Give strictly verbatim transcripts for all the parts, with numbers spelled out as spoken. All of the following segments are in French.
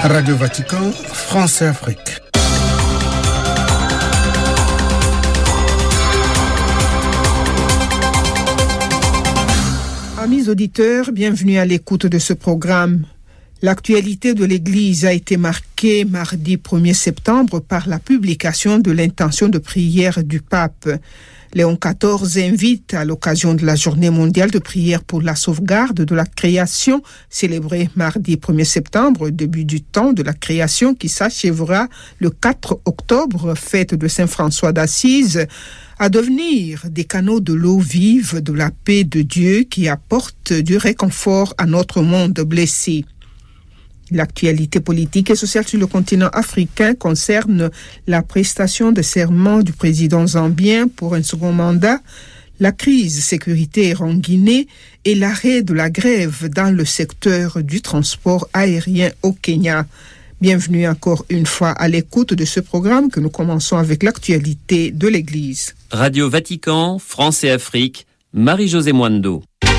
Radio Vatican, France et Afrique. Amis auditeurs, bienvenue à l'écoute de ce programme. L'actualité de l'Église a été marquée mardi premier septembre par la publication de l'intention de prière du pape. Léon quatorze invite à l'occasion de la journée mondiale de prière pour la sauvegarde de la création, célébrée mardi premier septembre, début du temps de la création qui s'achèvera le quatre octobre, fête de Saint François d'Assise, à devenir des canaux de l'eau vive, de la paix de Dieu qui apporte du réconfort à notre monde blessé. L'actualité politique et sociale sur le continent africain concerne la prestation de serment du président zambien pour un second mandat, la crise sécuritaire en Guinée et l'arrêt de la grève dans le secteur du transport aérien au Kenya. Bienvenue encore une fois à l'écoute de ce programme que nous commençons avec l'actualité de l'Église. Radio Vatican, France et Afrique, Marie-Josée Mwando.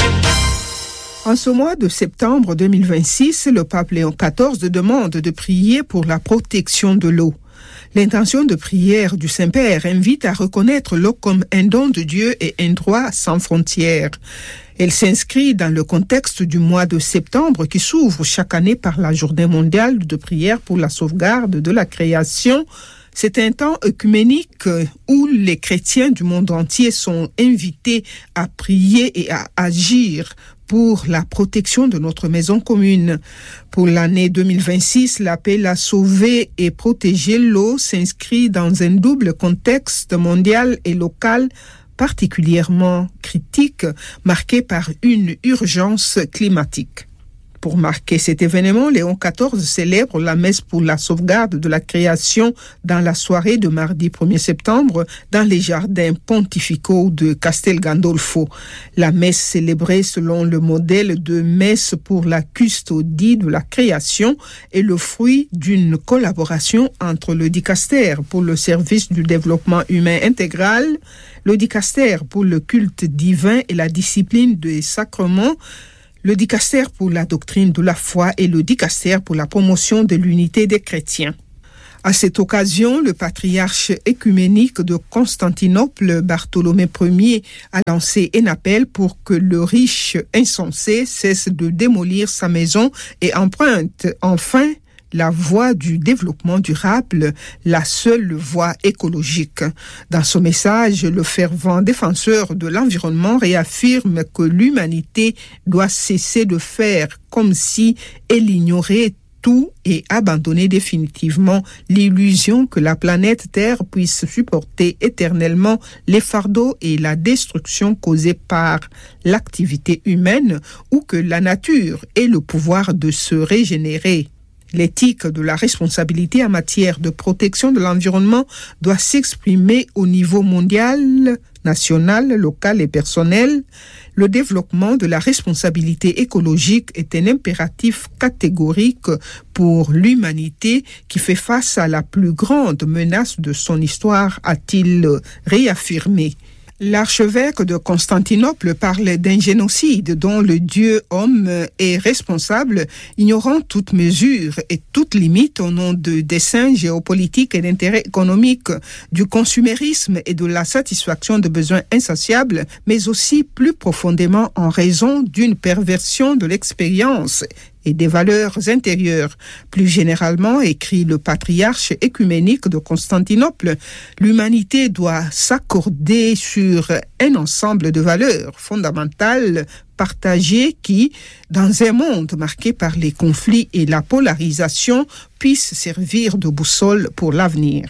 En ce mois de septembre deux mille vingt-six, le pape Léon quatorze demande de prier pour la protection de l'eau. L'intention de prière du Saint-Père invite à reconnaître l'eau comme un don de Dieu et un droit sans frontières. Elle s'inscrit dans le contexte du mois de septembre qui s'ouvre chaque année par la journée mondiale de prière pour la sauvegarde de la création. C'est un temps œcuménique où les chrétiens du monde entier sont invités à prier et à agir pour la protection de notre maison commune. Pour l'année deux mille vingt-six, l'appel à sauver et protéger l'eau s'inscrit dans un double contexte mondial et local particulièrement critique, marqué par une urgence climatique. Pour marquer cet événement, Léon quatorze célèbre la messe pour la sauvegarde de la création dans la soirée de mardi premier septembre dans les jardins pontificaux de Castel Gandolfo. La messe célébrée selon le modèle de messe pour la custodie de la création est le fruit d'une collaboration entre le Dicaster pour le service du développement humain intégral, le Dicaster pour le culte divin et la discipline des sacrements, le Dicaster pour la doctrine de la foi et le Dicaster pour la promotion de l'unité des chrétiens. À cette occasion, le patriarche écuménique de Constantinople, Bartholomé Ier, a lancé un appel pour que le riche insensé cesse de démolir sa maison et emprunte enfin la voie du développement durable, la seule voie écologique. Dans son message, le fervent défenseur de l'environnement réaffirme que l'humanité doit cesser de faire comme si elle ignorait tout et abandonner définitivement l'illusion que la planète Terre puisse supporter éternellement les fardeaux et la destruction causée par l'activité humaine ou que la nature ait le pouvoir de se régénérer. L'éthique de la responsabilité en matière de protection de l'environnement doit s'exprimer au niveau mondial, national, local et personnel. Le développement de la responsabilité écologique est un impératif catégorique pour l'humanité qui fait face à la plus grande menace de son histoire, a-t-il réaffirmé. L'archevêque de Constantinople parle d'un génocide dont le Dieu homme est responsable, ignorant toute mesure et toute limite au nom de desseins géopolitiques et d'intérêts économiques, du consumérisme et de la satisfaction de besoins insatiables, mais aussi plus profondément en raison d'une perversion de l'expérience et des valeurs intérieures. Plus généralement, écrit le patriarche écuménique de Constantinople, l'humanité doit s'accorder sur un ensemble de valeurs fondamentales partagées qui, dans un monde marqué par les conflits et la polarisation, puissent servir de boussole pour l'avenir.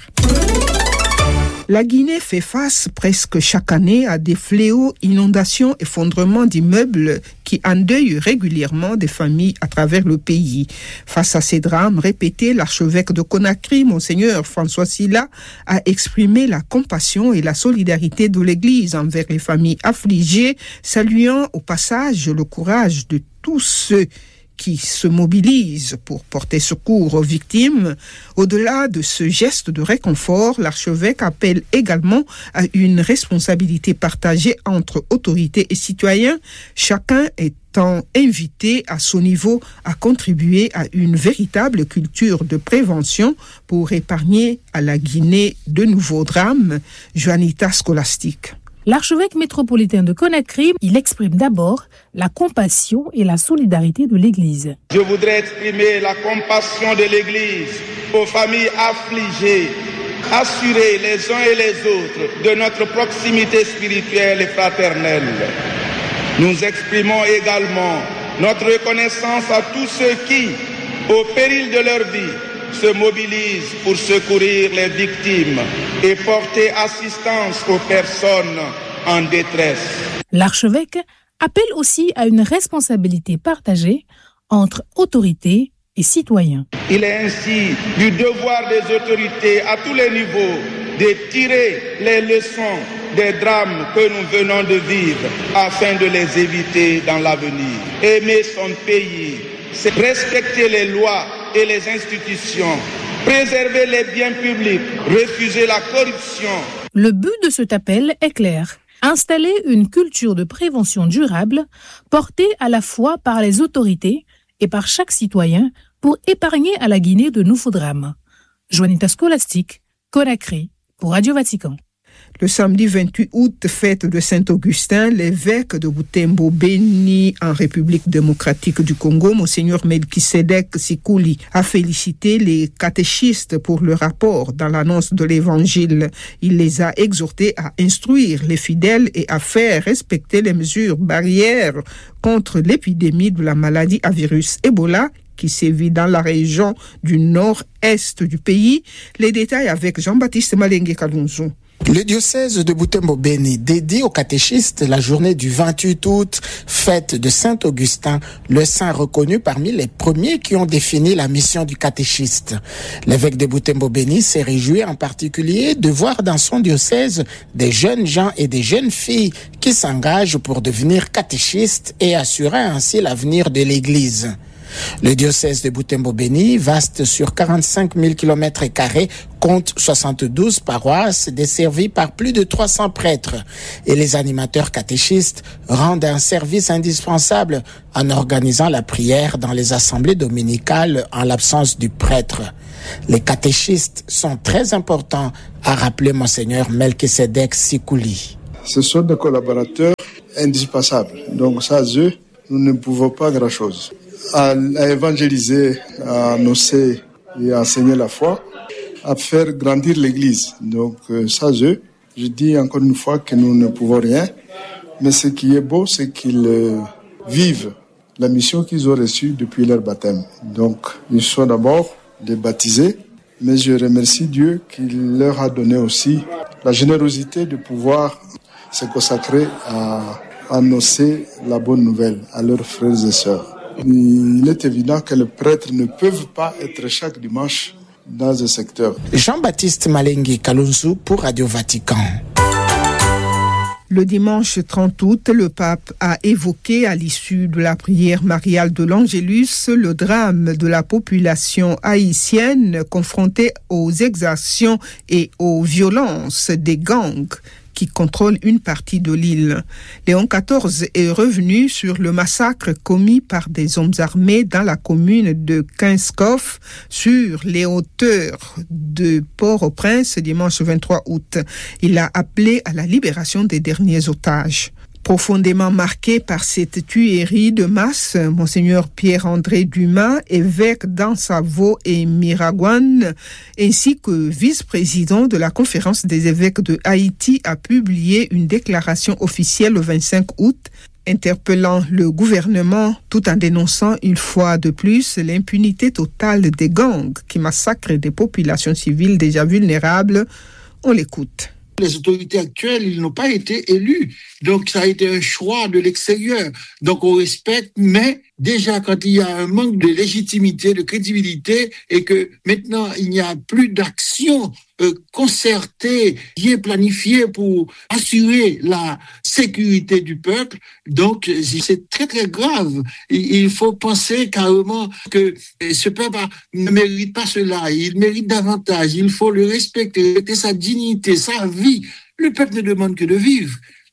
La Guinée fait face presque chaque année à des fléaux, inondations, effondrements d'immeubles qui endeuillent régulièrement des familles à travers le pays. Face à ces drames répétés, l'archevêque de Conakry, Monseigneur François Sylla, a exprimé la compassion et la solidarité de l'Église envers les familles affligées, saluant au passage le courage de tous ceux qui se mobilisent pour porter secours aux victimes. Au-delà de ce geste de réconfort, l'archevêque appelle également à une responsabilité partagée entre autorités et citoyens. Chacun est entend inviter à son niveau à contribuer à une véritable culture de prévention pour épargner à la Guinée de nouveaux drames. Juanita Scholastique. L'archevêque métropolitain de Conakry, il exprime d'abord la compassion et la solidarité de l'Église. Je voudrais exprimer la compassion de l'Église aux familles affligées, assurer les uns et les autres de notre proximité spirituelle et fraternelle. Nous exprimons également notre reconnaissance à tous ceux qui, au péril de leur vie, se mobilisent pour secourir les victimes et porter assistance aux personnes en détresse. L'archevêque appelle aussi à une responsabilité partagée entre autorités et citoyens. Il est ainsi du devoir des autorités à tous les niveaux de tirer les leçons des drames que nous venons de vivre afin de les éviter dans l'avenir. Aimer son pays, c'est respecter les lois et les institutions, préserver les biens publics, refuser la corruption. Le but de cet appel est clair. Installer une culture de prévention durable portée à la fois par les autorités et par chaque citoyen pour épargner à la Guinée de nouveaux drames. Juanita Scholastique, Conakry, pour Radio Vatican. Le samedi vingt-huit août, fête de Saint-Augustin, l'évêque de Butembo Beni en République démocratique du Congo, Monseigneur Melchisedek Sikuli, a félicité les catéchistes pour le rapport dans l'annonce de l'Évangile. Il les a exhortés à instruire les fidèles et à faire respecter les mesures barrières contre l'épidémie de la maladie à virus Ebola qui sévit dans la région du nord-est du pays. Les détails avec Jean-Baptiste Malengue Kalunzu. Le diocèse de Butembo Beni dédie aux catéchistes la journée du vingt-huit août, fête de Saint-Augustin, le saint reconnu parmi les premiers qui ont défini la mission du catéchiste. L'évêque de Butembo Beni s'est réjoui en particulier de voir dans son diocèse des jeunes gens et des jeunes filles qui s'engagent pour devenir catéchistes et assurer ainsi l'avenir de l'Église. Le diocèse de Butembo Beni, vaste sur quarante-cinq mille kilomètres carrés, compte soixante-douze paroisses desservies par plus de trois cents prêtres. Et les animateurs catéchistes rendent un service indispensable en organisant la prière dans les assemblées dominicales en l'absence du prêtre. Les catéchistes sont très importants, a rappelé Monseigneur Melchisedek Sikuli. Ce sont des collaborateurs indispensables. Donc sans eux, nous ne pouvons pas grand-chose. À, à évangéliser, à annoncer et à enseigner la foi, à faire grandir l'Église. Donc, euh, sans eux, je dis encore une fois que nous ne pouvons rien. Mais ce qui est beau, c'est qu'ils euh, vivent la mission qu'ils ont reçue depuis leur baptême. Donc, ils sont d'abord des baptisés, mais je remercie Dieu qui leur a donné aussi la générosité de pouvoir se consacrer à annoncer la bonne nouvelle à leurs frères et sœurs. Il est évident que les prêtres ne peuvent pas être chaque dimanche dans un secteur. Jean-Baptiste Malengue Kalunzu pour Radio Vatican. Le dimanche trente août, le pape a évoqué à l'issue de la prière mariale de l'Angélus le drame de la population haïtienne confrontée aux exactions et aux violences des gangs qui contrôle une partie de l'île. Léon quatorze est revenu sur le massacre commis par des hommes armés dans la commune de Kinskov sur les hauteurs de Port-au-Prince dimanche vingt-trois août. Il a appelé à la libération des derniers otages. Profondément marqué par cette tuerie de masse, Monseigneur Pierre-André Dumas, évêque d'Ansavo et Miragouane, ainsi que vice-président de la Conférence des évêques de Haïti, a publié une déclaration officielle le vingt-cinq août, interpellant le gouvernement tout en dénonçant une fois de plus l'impunité totale des gangs qui massacrent des populations civiles déjà vulnérables. On l'écoute. Les autorités actuelles, ils n'ont pas été élus. Donc, ça a été un choix de l'extérieur. Donc, on respecte, mais déjà, quand il y a un manque de légitimité, de crédibilité, et que maintenant, il n'y a plus d'action euh, concertée, bien planifiée pour assurer la sécurité du peuple, donc c'est très, très grave. Il faut penser carrément que ce peuple ne mérite pas cela. Il mérite davantage. Il faut le respecter, respecter sa dignité, sa vie. Le peuple ne demande que de vivre.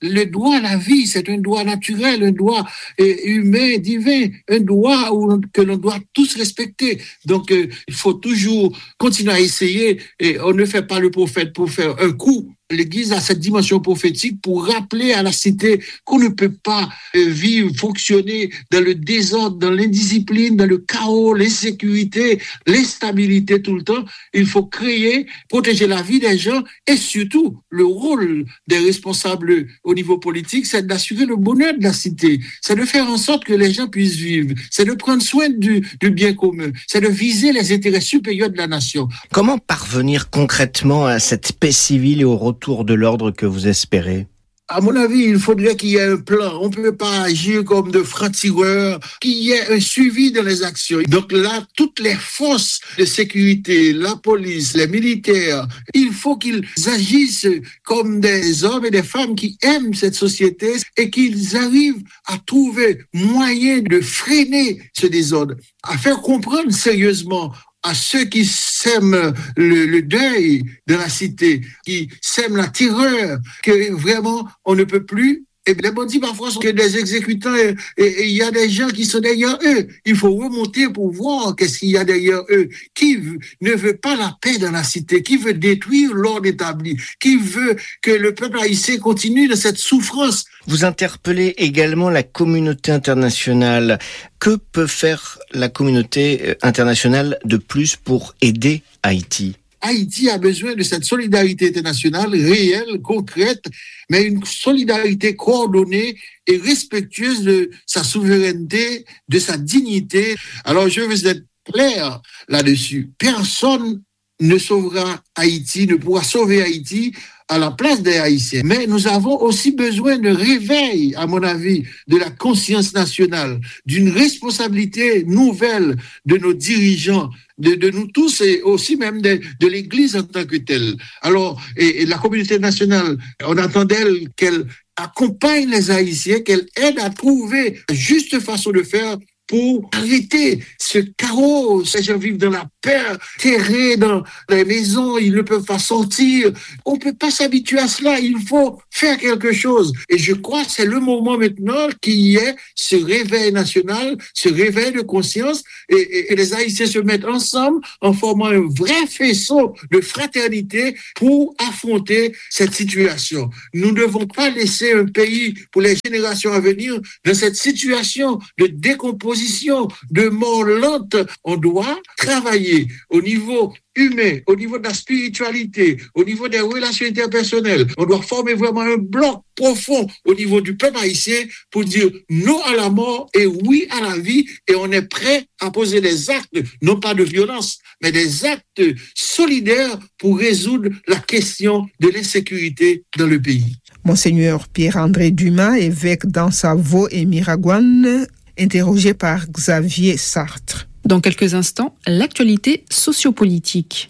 le droit à la vie, c'est un droit naturel, un droit euh, humain, divin, un droit où, que l'on doit tous respecter. Donc, euh, il faut toujours continuer à essayer. Et on ne fait pas le prophète pour faire un coup. L'Église a cette dimension prophétique pour rappeler à la cité qu'on ne peut pas euh, vivre, fonctionner dans le désordre, dans l'indiscipline, dans le chaos, l'insécurité, l'instabilité tout le temps. Il faut créer, protéger la vie des gens et surtout le rôle des responsables au niveau politique, c'est d'assurer le bonheur de la cité, c'est de faire en sorte que les gens puissent vivre, c'est de prendre soin du, du bien commun, c'est de viser les intérêts supérieurs de la nation. Comment parvenir concrètement à cette paix civile et au retour de l'ordre que vous espérez? À mon avis, il faudrait qu'il y ait un plan. On ne peut pas agir comme de francs-tireurs, qu'il y ait un suivi dans les actions. Donc là, toutes les forces de sécurité, la police, les militaires, il faut qu'ils agissent comme des hommes et des femmes qui aiment cette société et qu'ils arrivent à trouver moyen de freiner ce désordre, à faire comprendre sérieusement à ceux qui sèment le, le deuil de la cité, qui sèment la terreur, que vraiment on ne peut plus. Et les bandits parfois sont que des exécutants et il y a des gens qui sont derrière eux. Il faut remonter pour voir qu'est-ce qu'il y a derrière eux. Qui ne veut pas la paix dans la cité, qui veut détruire l'ordre établi, qui veut que le peuple haïtien continue de cette souffrance. Vous interpellez également la communauté internationale. Que peut faire la communauté internationale de plus pour aider Haïti ? Haïti a besoin de cette solidarité internationale réelle, concrète, mais une solidarité coordonnée et respectueuse de sa souveraineté, de sa dignité. Alors, je veux être clair là-dessus. Personne ne sauvera Haïti, ne pourra sauver Haïti à la place des Haïtiens. Mais nous avons aussi besoin de réveil, à mon avis, de la conscience nationale, d'une responsabilité nouvelle de nos dirigeants, de, de nous tous et aussi même de, de l'Église en tant que telle. Alors, et, et la communauté nationale, on attend d'elle qu'elle accompagne les Haïtiens, qu'elle aide à trouver la juste façon de faire pour arrêter ce chaos. Les gens vivent dans la peur, terrés dans les maisons, ils ne peuvent pas sortir. On ne peut pas s'habituer à cela, il faut faire quelque chose. Et je crois que c'est le moment maintenant qu'il y ait ce réveil national, ce réveil de conscience, et, et, et les Haïtiens se mettent ensemble en formant un vrai faisceau de fraternité pour affronter cette situation. Nous ne devons pas laisser un pays pour les générations à venir dans cette situation de décomposition, de mort lente. On doit travailler au niveau humain, au niveau de la spiritualité, au niveau des relations interpersonnelles. On doit former vraiment un bloc profond au niveau du peuple haïtien pour dire non à la mort et oui à la vie, et on est prêt à poser des actes, non pas de violence, mais des actes solidaires pour résoudre la question de l'insécurité dans le pays. Monseigneur Pierre-André Dumas, évêque d'Ansavo et Miragouane, interrogé par Xavier Sartre. Dans quelques instants, l'actualité sociopolitique.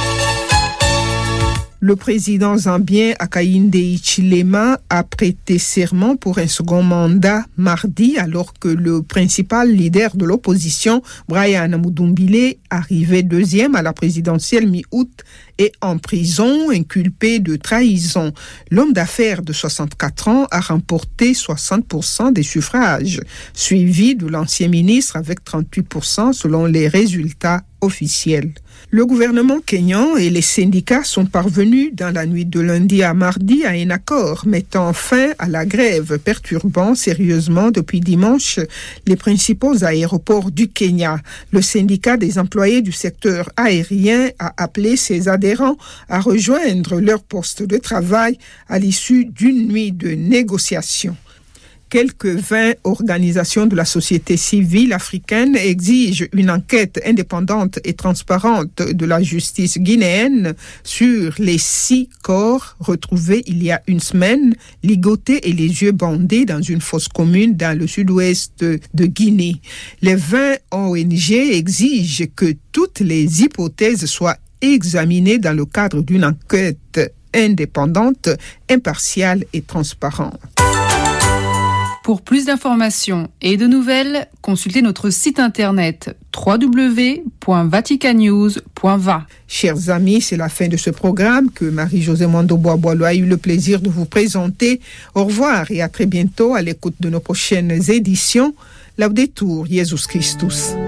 Le président zambien Hakainde Hichilema a prêté serment pour un second mandat mardi, alors que le principal leader de l'opposition, Brian Mudoumbile, arrivé deuxième à la présidentielle mi-août, est en prison, inculpé de trahison. L'homme d'affaires de soixante-quatre ans a remporté soixante pour cent des suffrages, suivi de l'ancien ministre avec trente-huit pour cent selon les résultats officiels. Le gouvernement kényan et les syndicats sont parvenus dans la nuit de lundi à mardi à un accord mettant fin à la grève, perturbant sérieusement depuis dimanche les principaux aéroports du Kenya. Le syndicat des employés du secteur aérien a appelé ses adhérents à rejoindre leur poste de travail à l'issue d'une nuit de négociations. Quelques vingt organisations de la société civile africaine exigent une enquête indépendante et transparente de la justice guinéenne sur les six corps retrouvés il y a une semaine, ligotés et les yeux bandés dans une fosse commune dans le sud-ouest de Guinée. Les vingt O N G exigent que toutes les hypothèses soient examinées dans le cadre d'une enquête indépendante, impartiale et transparente. Pour plus d'informations et de nouvelles, consultez notre site internet w w w point vatican news point v a. Chers amis, c'est la fin de ce programme que Marie-Josée Mondo-Bois-Boileau a eu le plaisir de vous présenter. Au revoir et à très bientôt à l'écoute de nos prochaines éditions. Laudetur Jesus Christus.